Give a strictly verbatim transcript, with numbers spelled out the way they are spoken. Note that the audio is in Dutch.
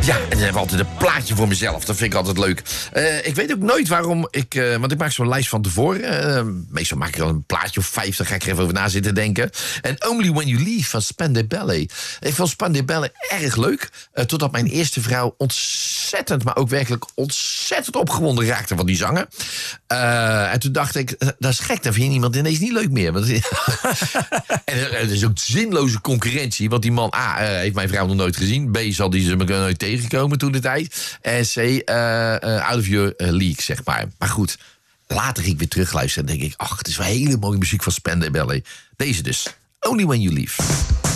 Ja, en dan hebben we altijd een plaatje voor mezelf. Dat vind ik altijd leuk. Uh, ik weet ook nooit waarom ik... Uh, want ik maak zo'n lijst van tevoren. Uh, meestal maak ik al een plaatje of vijf. Daar ga ik er even over na zitten denken. En Only When You Leave van Spandau Ik vond Spandau erg leuk. Uh, totdat mijn eerste vrouw ontzettend... maar ook werkelijk ontzettend opgewonden raakte van die zangen. Uh, en toen dacht ik... Uh, dat is gek, dan vind je iemand ineens niet leuk meer. Want, en uh, er is ook zinloze concurrentie. Want die man A uh, heeft mijn vrouw nog nooit gezien. B zal die ze me nooit tegenkomen toen de tijd. En C, uh, uh, out of your uh, league, zeg maar. Maar goed, later ging ik weer terugluisteren en denk ik... ach, het is wel hele mooie muziek van Spandau Ballet. Deze dus. Only When You Leave.